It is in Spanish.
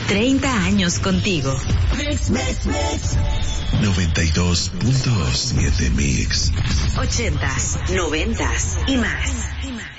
30 años contigo. 92.7 Mix. 80s, 90s y más.